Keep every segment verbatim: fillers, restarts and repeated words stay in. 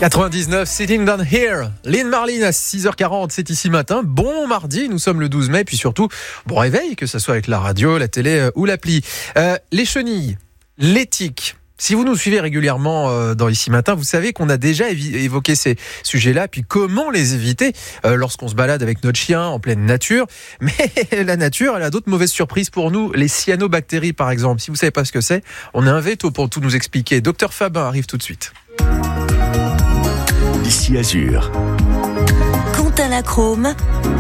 quatre-vingt-dix-neuf, Sitting Down Here. Lynn Marlin à six heures quarante, c'est ici matin. Bon mardi, nous sommes le douze mai, puis surtout, bon réveil, que ce soit avec la radio, la télé euh, ou l'appli. Euh, les chenilles, les tiques. Si vous nous suivez régulièrement euh, dans Ici Matin, vous savez qu'on a déjà évi- évoqué ces sujets-là, puis comment les éviter euh, lorsqu'on se balade avec notre chien en pleine nature. Mais la nature, elle a d'autres mauvaises surprises pour nous. Les cyanobactéries, par exemple. Si vous savez pas ce que c'est, on a un veto pour tout nous expliquer. Docteur Fabin arrive tout de suite. Ici Azur. Quentin Lachrome.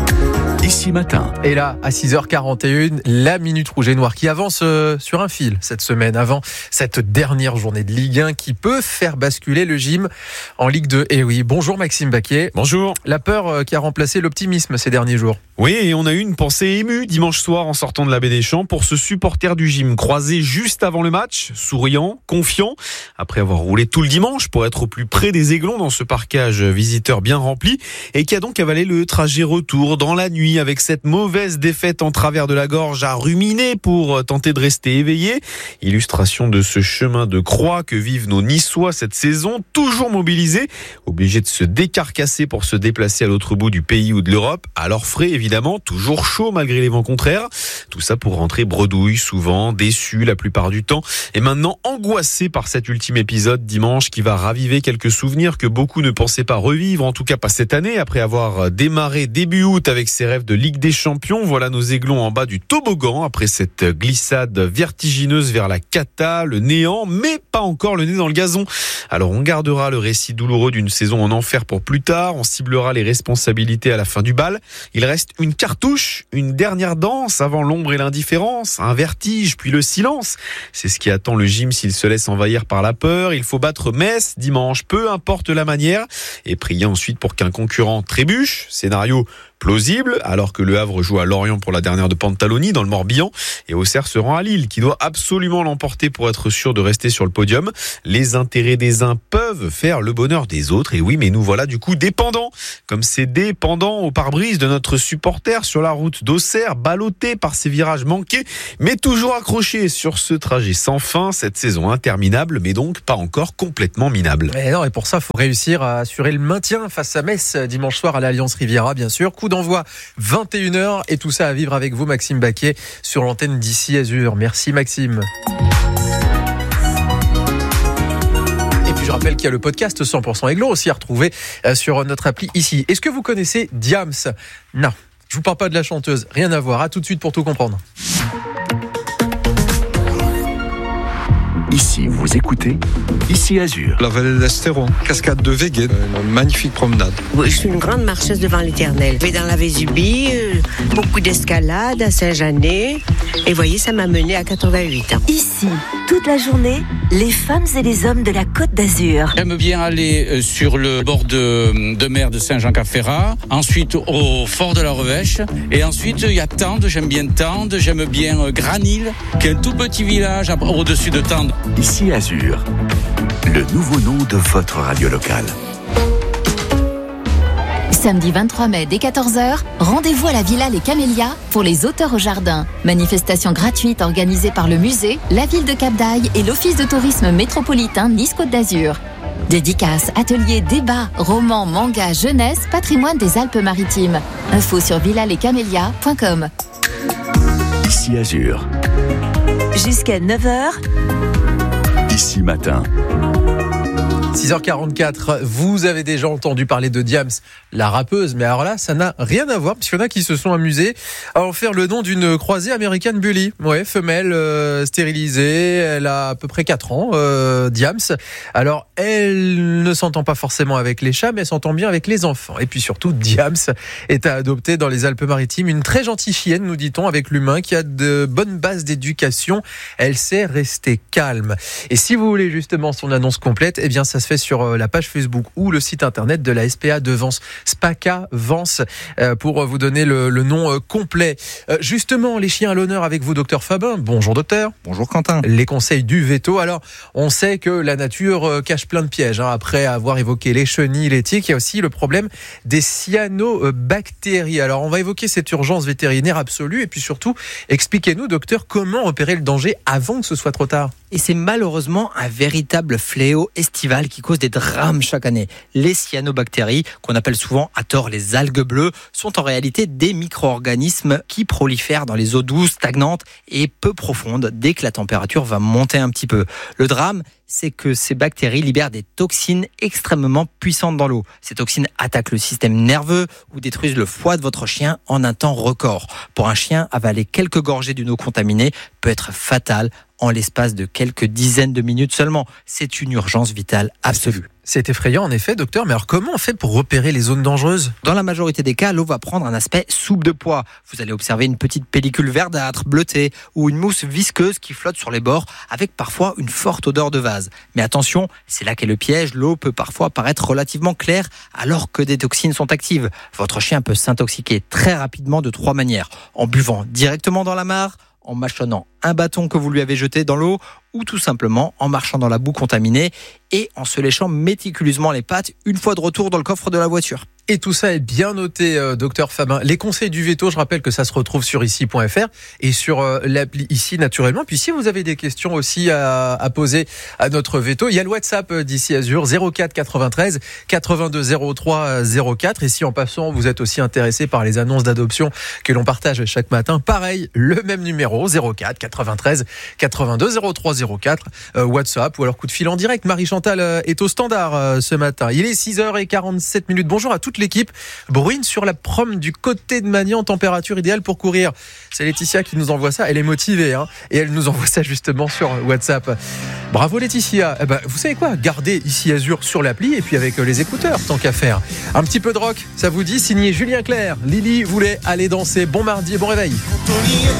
Ici Matin. Et là, à six heures quarante et une, la Minute Rouge et Noire qui avance euh, sur un fil cette semaine avant cette dernière journée de Ligue un qui peut faire basculer le gym en Ligue deux. Et oui, bonjour Maxime Baquier. Bonjour. La peur euh, qui a remplacé l'optimisme ces derniers jours. Oui, et on a eu une pensée émue dimanche soir en sortant de la Baie des Champs pour ce supporter du gym croisé juste avant le match, souriant, confiant, après avoir roulé tout le dimanche pour être au plus près des Aiglons dans ce parcage visiteur bien rempli et qui a donc avalé le trajet retour dans la nuit avec cette mauvaise défaite en travers de la gorge à ruminer pour tenter de rester éveillé. Illustration de ce chemin de croix que vivent nos Niçois cette saison, toujours mobilisés, obligés de se décarcasser pour se déplacer à l'autre bout du pays ou de l'Europe, à leurs frais évidemment, toujours chaud malgré les vents contraires. Tout ça pour rentrer bredouille, souvent déçu la plupart du temps, et maintenant angoissé par cet ultime épisode dimanche qui va raviver quelques souvenirs que beaucoup ne pensaient pas revivre, en tout cas pas cette année, après avoir démarré début août avec ses rêves de Ligue des Champions. Voilà nos Aiglons en bas du toboggan après cette glissade vertigineuse vers la cata, le néant, mais pas encore le nez dans le gazon. Alors on gardera le récit douloureux d'une saison en enfer pour plus tard, on ciblera les responsabilités à la fin du bal. Il reste une cartouche, une dernière danse avant l'ombre et l'indifférence, un vertige puis le silence. C'est ce qui attend le gym s'il se laisse envahir par la peur. Il faut battre Metz dimanche, peu importe la manière, et prier ensuite pour qu'un concurrent trébuche. Scénario plausible, alors que Le Havre joue à Lorient pour la dernière de Pantaloni dans le Morbihan et Auxerre se rend à Lille qui doit absolument l'emporter pour être sûr de rester sur le podium. Les intérêts des uns peuvent faire le bonheur des autres, et oui, mais nous voilà du coup dépendants, comme c'est dépendant au pare-brise de notre supporter sur la route d'Auxerre, ballotté par ses virages manqués, mais toujours accroché sur ce trajet sans fin, cette saison interminable, mais donc pas encore complètement minable. Et non, et pour ça, il faut réussir à assurer le maintien face à Metz dimanche soir à l'Alliance Riviera, bien sûr. Coup d'envoi vingt et une heures, et tout ça à vivre avec vous, Maxime Baquier, sur l'antenne d'Ici Azur. Merci Maxime. Et puis je rappelle qu'il y a le podcast cent pour cent Aiglon aussi à retrouver sur notre appli ici. Est-ce que vous connaissez Diams ? Non, je vous parle pas de la chanteuse, rien à voir. À tout de suite pour tout comprendre. Ici, vous écoutez Ici Azur. La vallée d'Estéron, cascade de Véguet, une magnifique promenade. Je suis une grande marcheuse devant l'Éternel. Je vais dans la Vésubie, euh, beaucoup d'escalade à Saint-Jeannet. Et voyez, ça m'a menée à quatre-vingt-huit ans. Ici, toute la journée, les femmes et les hommes de la Côte d'Azur. J'aime bien aller sur le bord de, de mer de Saint-Jean-Cap-Ferrat, ensuite au fort de la Revêche, et ensuite il y a Tende, j'aime bien Tende, j'aime bien Granil, qui est un tout petit village au-dessus de Tende. Ici Azur, le nouveau nom de votre radio locale. Samedi vingt-trois mai dès quatorze heures, rendez-vous à la Villa Les Camélias pour les auteurs au jardin. Manifestation gratuite organisée par le musée, la ville de Cap-d'Aille et l'Office de tourisme métropolitain Nice-Côte d'Azur. Dédicaces, ateliers, débats, romans, mangas, jeunesse, patrimoine des Alpes-Maritimes. Info sur villa les camélias point com. Ici Azur. Jusqu'à neuf heures. Ici Matin. six heures quarante-quatre, vous avez déjà entendu parler de Diams, la rappeuse, mais alors là, ça n'a rien à voir, puisqu'il y en a qui se sont amusés à en faire le nom d'une croisée American Bully. Ouais, femelle euh, stérilisée, elle a à peu près quatre ans, euh, Diams. Alors, elle ne s'entend pas forcément avec les chats, mais elle s'entend bien avec les enfants. Et puis surtout, Diams est à adopter dans les Alpes-Maritimes, une très gentille chienne, nous dit-on, avec l'humain, qui a de bonnes bases d'éducation. Elle sait rester calme. Et si vous voulez justement son annonce complète, eh bien, ça se fait sur la page Facebook ou le site internet de la S P A de Vence, Spaca Vence, pour vous donner le, le nom complet. Justement, les chiens à l'honneur avec vous, docteur Fabin. Bonjour docteur. Bonjour Quentin. Les conseils du veto. Alors, on sait que la nature cache plein de pièges. Hein. Après avoir évoqué les chenilles, les tiques, il y a aussi le problème des cyanobactéries. Alors, on va évoquer cette urgence vétérinaire absolue et puis surtout, expliquez-nous, docteur, comment repérer le danger avant que ce soit trop tard. Et c'est malheureusement un véritable fléau estival qui causent des drames chaque année. Les cyanobactéries, qu'on appelle souvent à tort les algues bleues, sont en réalité des micro-organismes qui prolifèrent dans les eaux douces, stagnantes et peu profondes dès que la température va monter un petit peu. Le drame, c'est que ces bactéries libèrent des toxines extrêmement puissantes dans l'eau. Ces toxines attaquent le système nerveux ou détruisent le foie de votre chien en un temps record. Pour un chien, avaler quelques gorgées d'une eau contaminée peut être fatal en l'espace de quelques dizaines de minutes seulement. C'est une urgence vitale absolue. C'est effrayant en effet, docteur, mais alors comment on fait pour repérer les zones dangereuses ? Dans la majorité des cas, l'eau va prendre un aspect soupe de pois. Vous allez observer une petite pellicule verdâtre, bleutée, ou une mousse visqueuse qui flotte sur les bords, avec parfois une forte odeur de vase. Mais attention, c'est là qu'est le piège, l'eau peut parfois paraître relativement claire, alors que des toxines sont actives. Votre chien peut s'intoxiquer très rapidement de trois manières. En buvant directement dans la mare, en mâchonnant un bâton que vous lui avez jeté dans l'eau, ou tout simplement en marchant dans la boue contaminée et en se léchant méticuleusement les pattes une fois de retour dans le coffre de la voiture. Et tout ça est bien noté, euh, docteur Fabin. Les conseils du veto, je rappelle que ça se retrouve sur ici point f r et sur euh, l'appli ici naturellement. Puis si vous avez des questions aussi à, à poser à notre veto, il y a le WhatsApp d'ici Azur zéro quatre quatre-vingt-treize quatre-vingt-deux zéro trois zéro quatre. Et si en passant vous êtes aussi intéressé par les annonces d'adoption que l'on partage chaque matin, pareil, le même numéro zéro quatre quatre-vingt-treize quatre-vingt-deux zéro trois zéro quatre, euh, WhatsApp ou alors coup de fil en direct. Marie-Chantal euh, est au standard euh, ce matin. Il est six heures quarante-sept minutes. Bonjour à toute l'équipe. Bruine sur la prom du côté de Magnan, température idéale pour courir. C'est Laetitia qui nous envoie ça. Elle est motivée hein, et elle nous envoie ça justement sur WhatsApp. Bravo Laetitia. Eh ben, vous savez quoi ? Gardez ici Azur sur l'appli et puis avec les écouteurs, tant qu'à faire. Un petit peu de rock, ça vous dit ? Signé Julien Clerc. Lily voulait aller danser. Bon mardi et bon réveil.